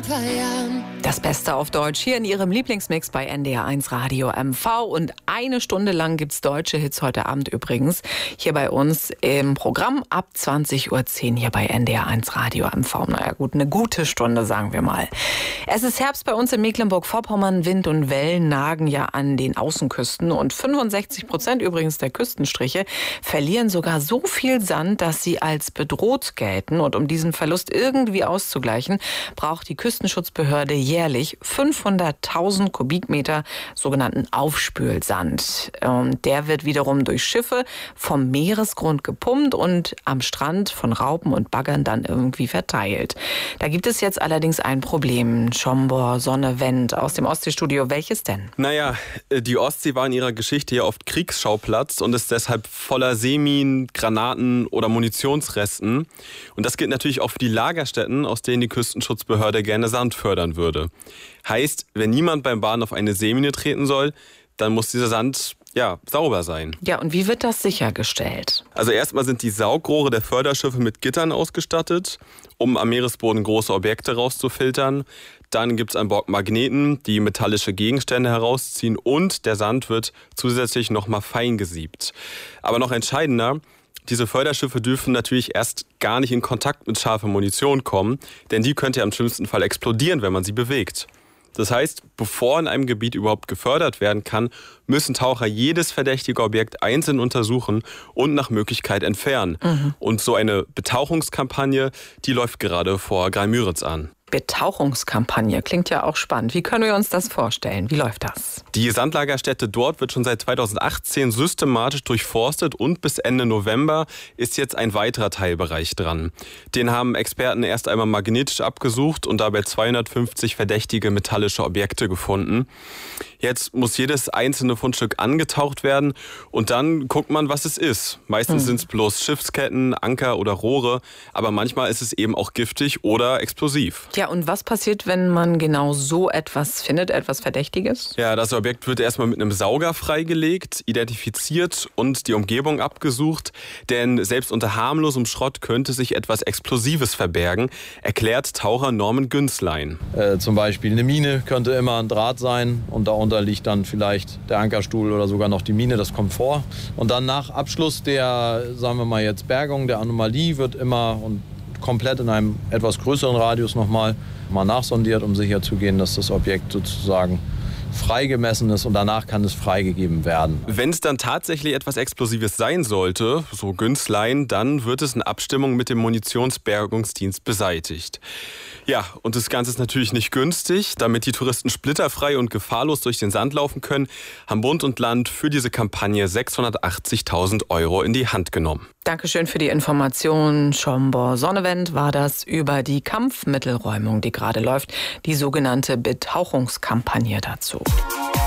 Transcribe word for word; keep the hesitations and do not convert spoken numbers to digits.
feiern. Das Beste auf Deutsch hier in Ihrem Lieblingsmix bei N D R eins Radio M V. Und eine Stunde lang gibt's deutsche Hits heute Abend übrigens. Hier bei uns im Programm ab zwanzig Uhr zehn hier bei N D R eins Radio M V. Naja gut, eine gute Stunde, sagen wir mal. Es ist Herbst bei uns in Mecklenburg-Vorpommern. Wind und Wellen nagen ja an den Außenküsten. Und fünfundsechzig Prozent übrigens der Küstenstriche verlieren sogar so viel Sand, dass sie als bedroht gelten. Und um diesen Verlust irgendwie auszugleichen, braucht die Küstenschutzbehörde jährlich fünfhunderttausend Kubikmeter sogenannten Aufspülsand. Und der wird wiederum durch Schiffe vom Meeresgrund gepumpt und am Strand von Raupen und Baggern dann irgendwie verteilt. Da gibt es jetzt allerdings ein Problem. Schombor, Sonne, Wendt aus dem Ostseestudio. Welches denn? Naja, die Ostsee war in ihrer Geschichte ja oft Kriegsschauplatz und ist deshalb voller Seeminen, Granaten oder Munitionsresten. Und das gilt natürlich auch für die Lagerstätten, aus denen die Küstenschutzbehörde gerne Sand fördern würde. Heißt, wenn niemand beim Baden auf eine Seemine treten soll, dann muss dieser Sand ja sauber sein. Ja, und wie wird das sichergestellt? Also erstmal sind die Saugrohre der Förderschiffe mit Gittern ausgestattet, um am Meeresboden große Objekte rauszufiltern. Dann gibt es an Bord Magneten, die metallische Gegenstände herausziehen, und der Sand wird zusätzlich nochmal fein gesiebt. Aber noch entscheidender: Diese Förderschiffe dürfen natürlich erst gar nicht in Kontakt mit scharfer Munition kommen, denn die könnte ja im schlimmsten Fall explodieren, wenn man sie bewegt. Das heißt, bevor in einem Gebiet überhaupt gefördert werden kann, müssen Taucher jedes verdächtige Objekt einzeln untersuchen und nach Möglichkeit entfernen. Mhm. Und so eine Betauchungskampagne, die läuft gerade vor Graal-Müritz an. Betauchungskampagne. Klingt ja auch spannend. Wie können wir uns das vorstellen? Wie läuft das? Die Sandlagerstätte dort wird schon seit zweitausendachtzehn systematisch durchforstet und bis Ende November ist jetzt ein weiterer Teilbereich dran. Den haben Experten erst einmal magnetisch abgesucht und dabei zweihundertfünfzig verdächtige metallische Objekte gefunden. Jetzt muss jedes einzelne Fundstück angetaucht werden und dann guckt man, was es ist. Meistens hm. sind es bloß Schiffsketten, Anker oder Rohre, aber manchmal ist es eben auch giftig oder explosiv. Ja, und was passiert, wenn man genau so etwas findet, etwas Verdächtiges? Ja, das Objekt wird erstmal mit einem Sauger freigelegt, identifiziert und die Umgebung abgesucht. Denn selbst unter harmlosem Schrott könnte sich etwas Explosives verbergen, erklärt Taucher Norman Günzlein. Äh, zum Beispiel eine Mine könnte immer ein Draht sein und darunter liegt dann vielleicht der Ankerstuhl oder sogar noch die Mine, das kommt vor. Und dann nach Abschluss der, sagen wir mal jetzt, Bergung der Anomalie wird immer und komplett in einem etwas größeren Radius nochmal mal nachsondiert, um sicherzugehen, dass das Objekt sozusagen freigemessen ist und danach kann es freigegeben werden. Wenn es dann tatsächlich etwas Explosives sein sollte, so Günzlein, dann wird es in Abstimmung mit dem Munitionsbergungsdienst beseitigt. Ja, und das Ganze ist natürlich nicht günstig. Damit die Touristen splitterfrei und gefahrlos durch den Sand laufen können, haben Bund und Land für diese Kampagne sechshundertachtzigtausend Euro in die Hand genommen. Dankeschön für die Information. Schombor, Sonne, Wendt war das über die Kampfmittelräumung, die gerade läuft, die sogenannte Betauchungskampagne dazu.